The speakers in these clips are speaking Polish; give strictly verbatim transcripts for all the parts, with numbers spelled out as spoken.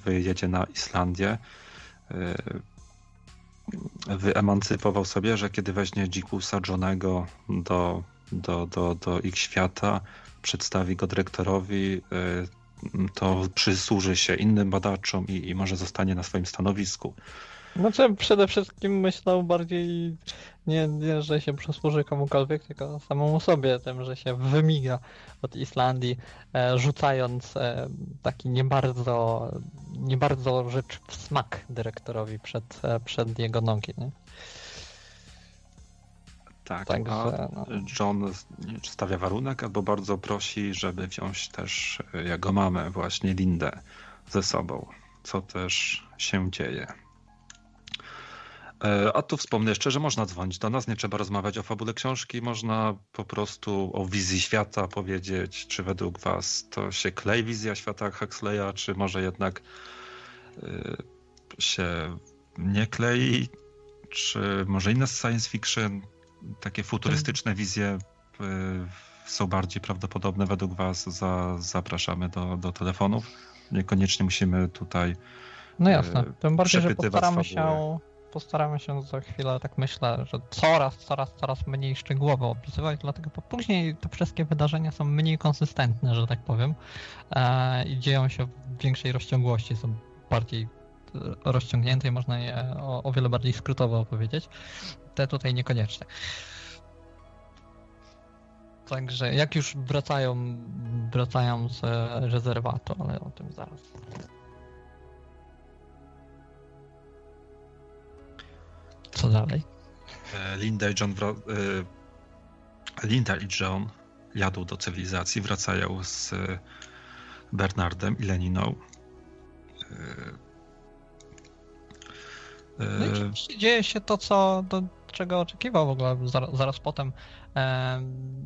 wyjedzie na Islandię, wyemancypował sobie, że kiedy weźmie Dzikusa Johnego do, do, do, do ich świata, przedstawi go dyrektorowi, to przysłuży się innym badaczom i, i może zostanie na swoim stanowisku. Znaczy przede wszystkim myślał bardziej nie, nie, że się przysłuży komukolwiek, tylko samemu sobie tym, że się wymiga od Islandii, e, rzucając e, taki nie bardzo, nie bardzo rzecz w smak dyrektorowi przed, e, przed jego nogi. Nie? Tak, Także, a no. John stawia warunek albo bardzo prosi, żeby wziąć też jego mamę, właśnie Lindę, ze sobą, co też się dzieje. A tu wspomnę jeszcze, że można dzwonić do nas, nie trzeba rozmawiać o fabule książki, można po prostu o wizji świata powiedzieć, czy według was to się klei wizja świata Huxleya, czy może jednak się nie klei, czy może inne science fiction, takie futurystyczne wizje są bardziej prawdopodobne według was. Za, zapraszamy do, do telefonów. Niekoniecznie musimy tutaj No jasne, tym bardziej, że postaramy fabułę. się postaramy się za chwilę, tak myślę, że coraz, coraz, coraz mniej szczegółowo opisywać, dlatego bo później te wszystkie wydarzenia są mniej konsystentne, że tak powiem, e, i dzieją się w większej rozciągłości, są bardziej rozciągnięte i można je o, o wiele bardziej skrótowo opowiedzieć. Te tutaj niekoniecznie. Także jak już wracają, wracają z rezerwatu, ale o tym zaraz. Co dalej? Linda i John wra- Linda i John jadą do cywilizacji, wracają z Bernardem i Leniną. No i oczywiście dzieje się to, co, do czego oczekiwał w ogóle zaraz, zaraz potem. E,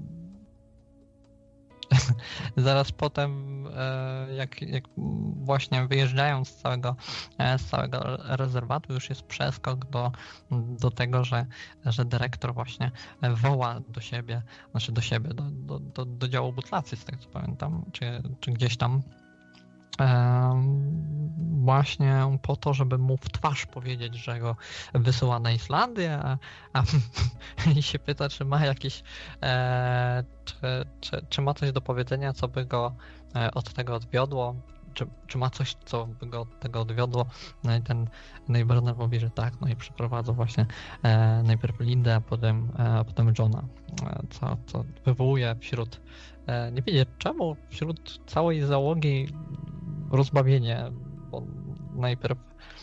zaraz potem, e, jak, jak właśnie wyjeżdżają z całego, e, z całego rezerwatu, już jest przeskok do, do tego, że, że dyrektor właśnie woła do siebie, znaczy do siebie, do, do, do, do działu butlacji, z tego co pamiętam, czy, czy gdzieś tam. Właśnie po to, żeby mu w twarz powiedzieć, że go wysyła na Islandię, a, a i się pyta, czy ma jakieś, e, czy, czy, czy ma coś do powiedzenia, co by go od tego odwiodło, czy, czy ma coś, co by go od tego odwiodło. No i ten Bernard mówi, że tak, no i przeprowadzą właśnie e, najpierw Lindę, a potem, e, a potem Johna, e, co, co wywołuje wśród, e, nie wiedzieć czemu, wśród całej załogi rozbawienie, bo najpierw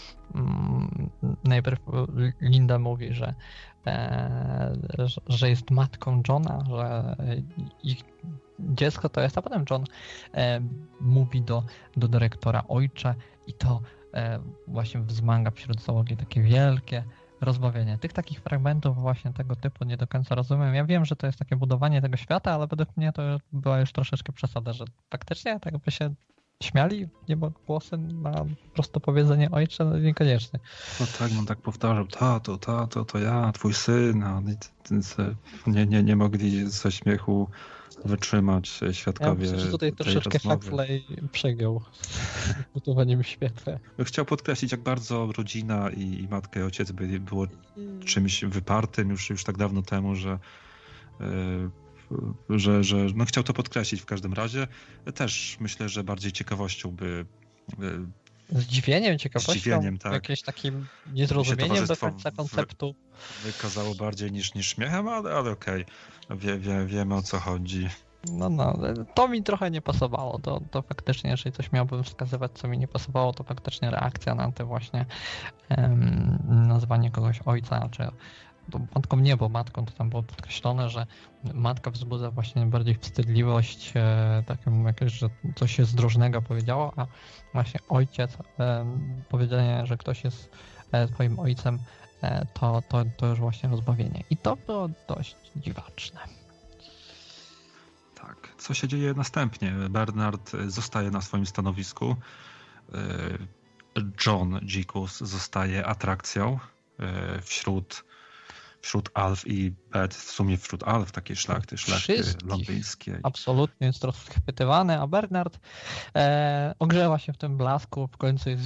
mm, najpierw Linda mówi, że, e, że jest matką Johna, że ich dziecko to jest, a potem John e, mówi do, do dyrektora ojcze i to e, właśnie wzmaga wśród załogi takie wielkie rozbawienie. Tych takich fragmentów właśnie tego typu nie do końca rozumiem. Ja wiem, że to jest takie budowanie tego świata, ale według mnie to była już troszeczkę przesada, że faktycznie tak by się śmiali niebogłosy na po prostu powiedzenie ojcze, no niekoniecznie. No tak, no tak powtarzał, tato, tato, to ja, twój syn, a nie, nie, nie mogli ze śmiechu wytrzymać świadkowie. Ja myślę, że tutaj troszeczkę Huxley przegiął z budowaniem świata. Chciał podkreślić, jak bardzo rodzina i, i matka i ojciec byli, było czymś wypartym już, już tak dawno temu, że yy, że, że no chciał to podkreślić w każdym razie. Też myślę, że bardziej ciekawością by... Zdziwieniem, ciekawością? Zdziwieniem, tak. Jakimś takim niezrozumieniem do końca konceptu. Wykazało bardziej niż, niż śmiechem, ale, ale okej. Okay. Wie, wie, wiemy, o co chodzi. No, no, to mi trochę nie pasowało. To, to faktycznie, jeżeli coś miałbym wskazywać, co mi nie pasowało, to faktycznie reakcja na te właśnie um, nazwanie kogoś ojca, czy to matką nie, bo matką to tam było podkreślone, że matka wzbudza właśnie bardziej wstydliwość, e, taką jakieś, że coś się zdrożnego powiedziało, a właśnie ojciec, e, powiedzenie, że ktoś jest e, twoim ojcem, e, to, to, to już właśnie rozbawienie. I to było dość dziwaczne. Tak. Co się dzieje następnie? Bernard zostaje na swoim stanowisku. John Dzikus zostaje atrakcją wśród wśród Alf i Bet, w sumie wśród Alf, takiej szlachty, szlachty londyńskiej. Absolutnie jest rozchwytywany, a Bernard e, ogrzewa się w tym blasku, w końcu jest